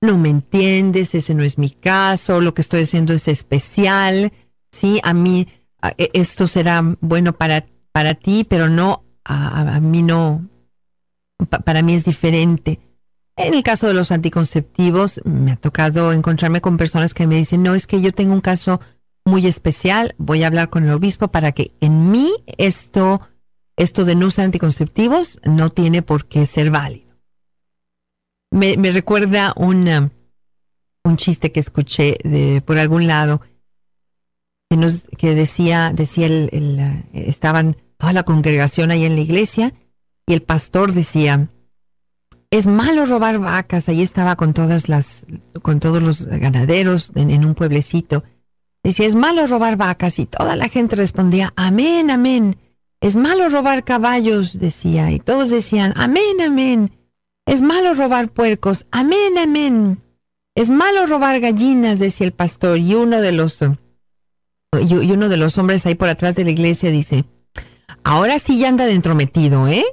no me entiendes, ese no es mi caso, lo que estoy haciendo es especial, sí, a mí esto será bueno para ti, pero no, a mí no, para mí es diferente. En el caso de los anticonceptivos, me ha tocado encontrarme con personas que me dicen, no, es que yo tengo un caso muy especial, voy a hablar con el obispo para que en mí esto de no usar anticonceptivos no tiene por qué ser válido. Me recuerda un chiste que escuché por algún lado que decía estaban toda la congregación ahí en la iglesia y el pastor decía, es malo robar vacas. Ahí estaba con todos los ganaderos en un pueblecito. Decía, es malo robar vacas, y toda la gente respondía, amén, amén. Es malo robar caballos, decía, y todos decían, amén, amén. Es malo robar puercos, amén, amén. Es malo robar gallinas, decía el pastor, y uno de los hombres ahí por atrás de la iglesia dice, ahora sí ya anda de entrometido, ¿eh?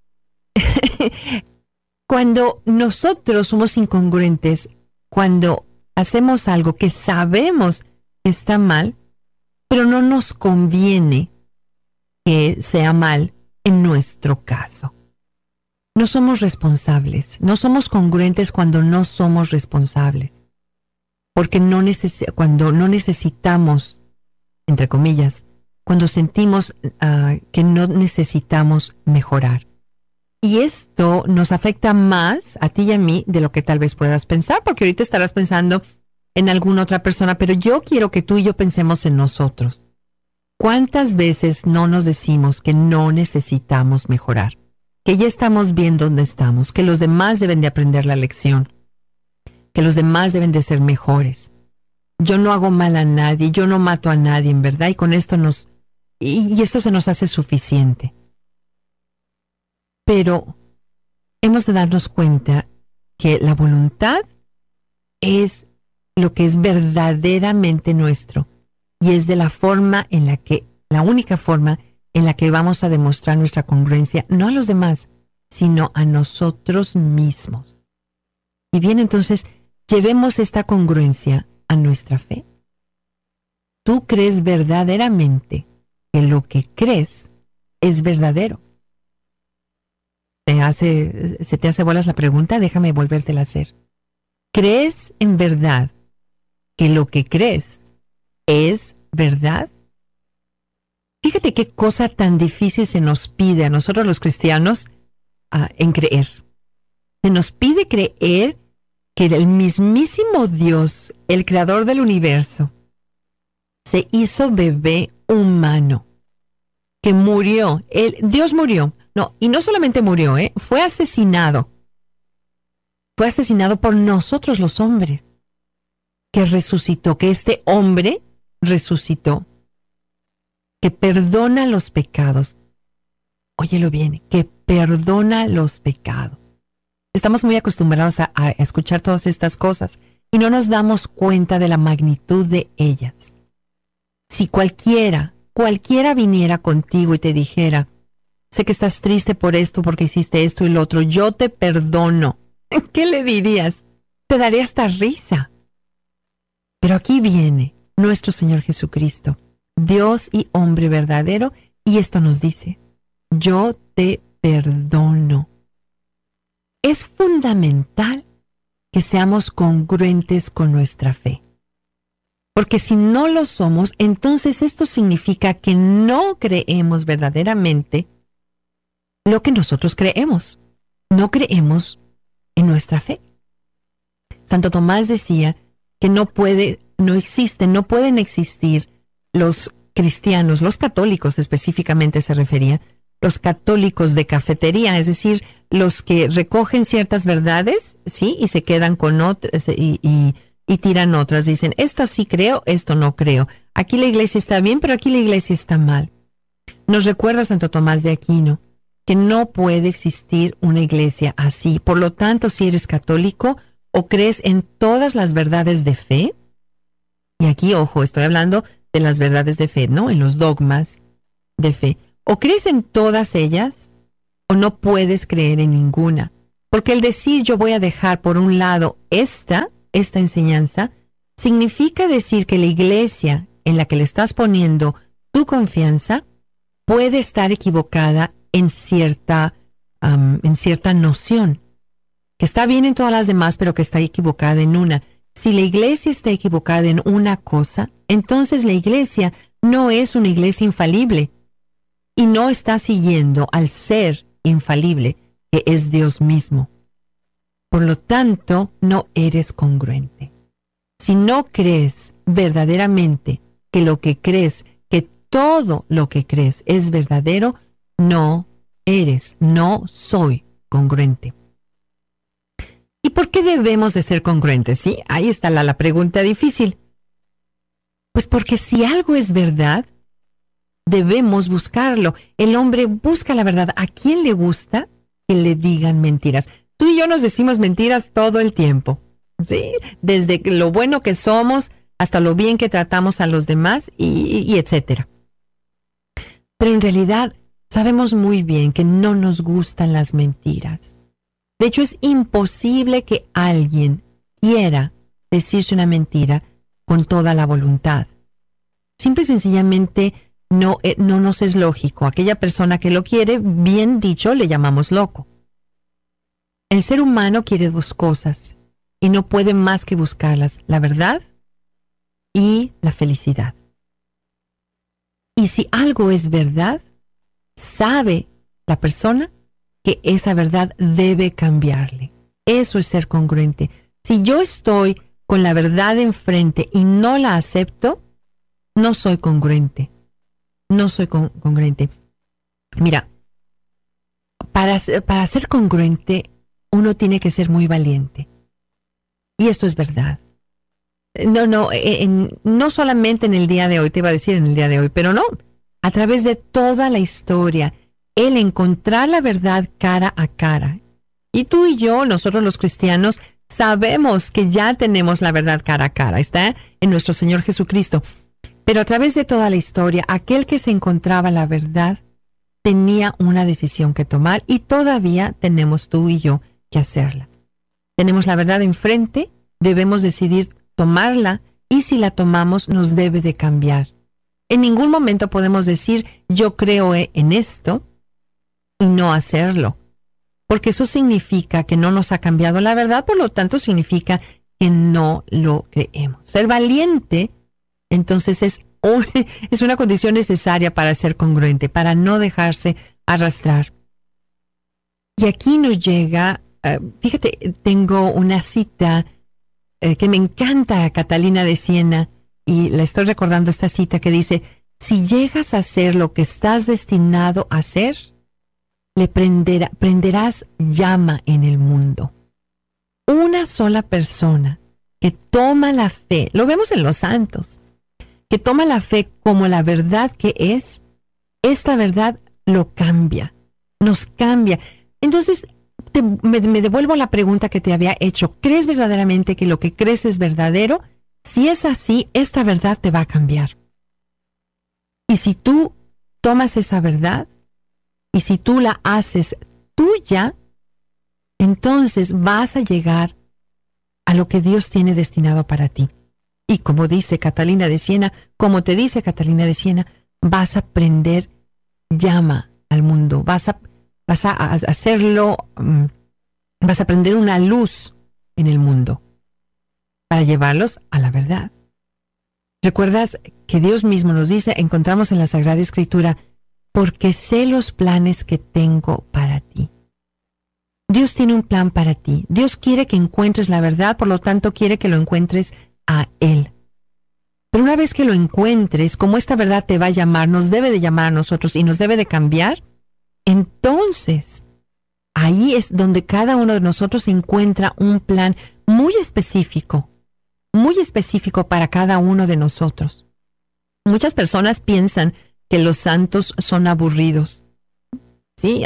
Cuando nosotros somos incongruentes, cuando hacemos algo que sabemos que está mal, pero no nos conviene que sea mal en nuestro caso. No somos responsables, no somos congruentes cuando no somos responsables, porque cuando no necesitamos, entre comillas, cuando sentimos que no necesitamos mejorar. Y esto nos afecta más a ti y a mí de lo que tal vez puedas pensar, porque ahorita estarás pensando en alguna otra persona, pero yo quiero que tú y yo pensemos en nosotros. ¿Cuántas veces no nos decimos que no necesitamos mejorar? Que ya estamos bien donde estamos, que los demás deben de aprender la lección, que los demás deben de ser mejores. Yo no hago mal a nadie, yo no mato a nadie, en verdad, y con esto y esto se nos hace suficiente. Pero hemos de darnos cuenta que la voluntad es lo que es verdaderamente nuestro, y es de la única forma en la que vamos a demostrar nuestra congruencia, no a los demás, sino a nosotros mismos. Y bien, entonces, llevemos esta congruencia a nuestra fe. ¿Tú crees verdaderamente que lo que crees es verdadero? ¿Se te hace bolas la pregunta? Déjame volvértela a hacer. ¿Crees en verdad que lo que crees es verdad? Fíjate qué cosa tan difícil se nos pide a nosotros los cristianos en creer. Se nos pide creer que el mismísimo Dios, el creador del universo, se hizo bebé humano, que murió. Dios murió. No, y no solamente murió, fue asesinado. Fue asesinado por nosotros los hombres, que resucitó, que este hombre resucitó, que perdona los pecados. Óyelo bien, que perdona los pecados. Estamos muy acostumbrados a escuchar todas estas cosas y no nos damos cuenta de la magnitud de ellas. Si cualquiera viniera contigo y te dijera, sé que estás triste por esto, porque hiciste esto y lo otro, yo te perdono, ¿qué le dirías? Te daría hasta risa. Pero aquí viene nuestro Señor Jesucristo, Dios y hombre verdadero, y esto nos dice, yo te perdono. Es fundamental que seamos congruentes con nuestra fe. Porque si no lo somos, entonces esto significa que no creemos verdaderamente lo que nosotros creemos. No creemos en nuestra fe. Santo Tomás decía que no pueden existir los cristianos, los católicos específicamente se refería, los católicos de cafetería, es decir, los que recogen ciertas verdades, ¿sí? Y se quedan con otras y tiran otras. Dicen, esto sí creo, esto no creo. Aquí la iglesia está bien, pero aquí la iglesia está mal. Nos recuerda Santo Tomás de Aquino que no puede existir una iglesia así. Por lo tanto, si eres católico o crees en todas las verdades de fe, y aquí, ojo, estoy hablando de las verdades de fe, ¿no? En los dogmas de fe. O crees en todas ellas o no puedes creer en ninguna. Porque el decir yo voy a dejar por un lado esta enseñanza, significa decir que la iglesia en la que le estás poniendo tu confianza puede estar equivocada en cierta noción, que está bien en todas las demás, pero que está equivocada en una. Si la iglesia está equivocada en una cosa, entonces la iglesia no es una iglesia infalible y no está siguiendo al ser infalible, que es Dios mismo. Por lo tanto, no eres congruente. Si no crees verdaderamente que lo que crees, que todo lo que crees es verdadero, no soy congruente. ¿Y por qué debemos de ser congruentes? Sí, ahí está la pregunta difícil. Pues porque si algo es verdad, debemos buscarlo. El hombre busca la verdad. ¿A quién le gusta que le digan mentiras? Tú y yo nos decimos mentiras todo el tiempo, ¿sí? Desde lo bueno que somos hasta lo bien que tratamos a los demás y etcétera. Pero en realidad sabemos muy bien que no nos gustan las mentiras. De hecho, es imposible que alguien quiera decirse una mentira con toda la voluntad. Simple y sencillamente no nos es lógico. Aquella persona que lo quiere, bien dicho, le llamamos loco. El ser humano quiere dos cosas y no puede más que buscarlas: la verdad y la felicidad. Y si algo es verdad, sabe la persona que esa verdad debe cambiarle. Eso es ser congruente. Si yo estoy con la verdad enfrente y no la acepto, no soy congruente. No soy congruente. Mira, para ser congruente, uno tiene que ser muy valiente. Y esto es verdad. No solamente en el día de hoy, te iba a decir en el día de hoy, pero no. A través de toda la historia, el encontrar la verdad cara a cara. Y tú y yo, nosotros los cristianos, sabemos que ya tenemos la verdad cara a cara. Está en nuestro Señor Jesucristo. Pero a través de toda la historia, aquel que se encontraba la verdad tenía una decisión que tomar y todavía tenemos tú y yo que hacerla. Tenemos la verdad enfrente, debemos decidir tomarla y si la tomamos nos debe de cambiar. En ningún momento podemos decir yo creo en esto y no hacerlo, porque eso significa que no nos ha cambiado la verdad, por lo tanto significa que no lo creemos. Ser valiente, entonces, es una condición necesaria para ser congruente, para no dejarse arrastrar. Y aquí nos llega, fíjate, tengo una cita que me encanta, Catalina de Siena, y la estoy recordando esta cita que dice: si llegas a hacer lo que estás destinado a hacer, le prenderás llama en el mundo. Una sola persona que toma la fe, lo vemos en los santos, que toma la fe como la verdad que es, esta verdad lo cambia, nos cambia. Entonces, me devuelvo a la pregunta que te había hecho. ¿Crees verdaderamente que lo que crees es verdadero? Si es así, esta verdad te va a cambiar. Y si tú tomas esa verdad, y si tú la haces tuya, entonces vas a llegar a lo que Dios tiene destinado para ti. Y como dice Catalina de Siena, como te dice Catalina de Siena, vas a prender llama al mundo, vas a hacerlo, vas a prender una luz en el mundo para llevarlos a la verdad. ¿Recuerdas que Dios mismo nos dice, encontramos en la Sagrada Escritura, porque sé los planes que tengo para ti? Dios tiene un plan para ti. Dios quiere que encuentres la verdad, por lo tanto quiere que lo encuentres a Él. Pero una vez que lo encuentres, como esta verdad te va a llamar, nos debe de llamar a nosotros y nos debe de cambiar, entonces ahí es donde cada uno de nosotros encuentra un plan muy específico para cada uno de nosotros. Muchas personas piensan que los santos son aburridos. Sí,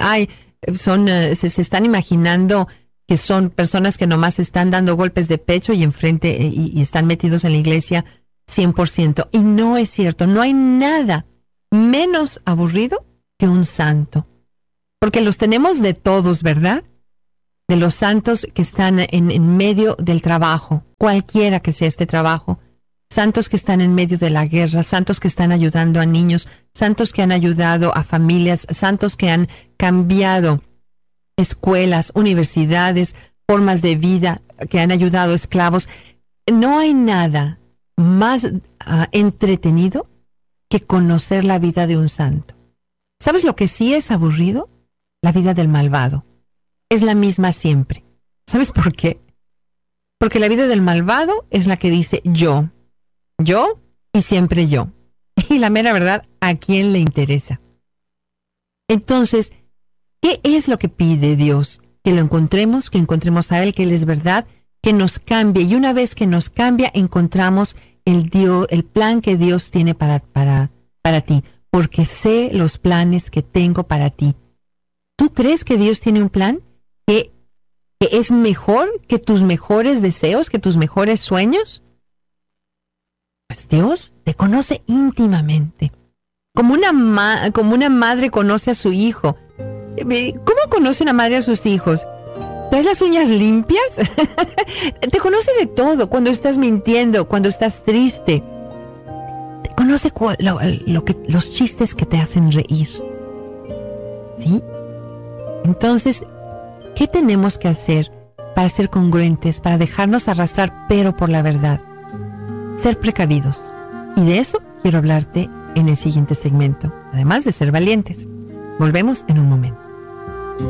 se están imaginando que son personas que nomás están dando golpes de pecho y enfrente y están metidos en la iglesia 100%. Y no es cierto, no hay nada menos aburrido que un santo. Porque los tenemos de todos, ¿verdad? de los santos que están en medio del trabajo, cualquiera que sea este trabajo, santos que están en medio de la guerra, santos que están ayudando a niños, santos que han ayudado a familias, santos que han cambiado escuelas, universidades, formas de vida, que han ayudado a esclavos. No hay nada más entretenido que conocer la vida de un santo. ¿Sabes lo que sí es aburrido? La vida del malvado. Es la misma siempre. ¿Sabes por qué? Porque la vida del malvado es la que dice yo y siempre yo. Y la mera verdad, ¿a quién le interesa? Entonces, ¿qué es lo que pide Dios? Que lo encontremos, que encontremos a Él, que Él es verdad, que nos cambie. Y una vez que nos cambia, encontramos el plan que Dios tiene para ti. Porque sé los planes que tengo para ti. ¿Tú crees que Dios tiene un plan que es mejor que tus mejores deseos, que tus mejores sueños? Pues Dios te conoce íntimamente. Como una madre conoce a su hijo. ¿Cómo conoce una madre a sus hijos? ¿Traes las uñas limpias? Te conoce de todo. Cuando estás mintiendo, cuando estás triste. Te conoce los chistes que te hacen reír. ¿Sí? Entonces, ¿qué tenemos que hacer para ser congruentes, para dejarnos arrastrar, pero por la verdad? Ser precavidos. Y de eso quiero hablarte en el siguiente segmento, además de ser valientes. Volvemos en un momento.